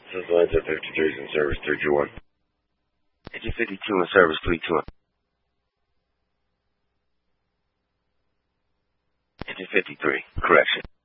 This is Lines up 53 is in service 321. Engine 52 in service 321. Engine 53, correction.